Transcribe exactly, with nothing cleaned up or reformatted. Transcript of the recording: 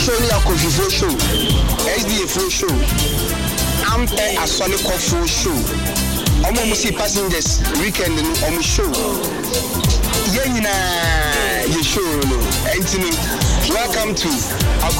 show ni akofifo show S D F show ampe asole kofo show omo mo see passengers weekend no omo show ye nyina ye show no entini welcome to